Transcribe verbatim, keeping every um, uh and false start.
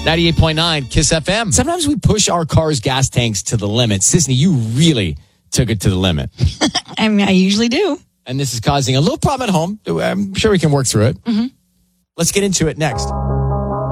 ninety-eight point nine Kiss F M. Sometimes we push our car's gas tanks to the limit. Sisney, you really took it to the limit. I mean, I usually do. And this is causing a little problem at home. I'm sure we can work through it. Mm-hmm. Let's get into it next.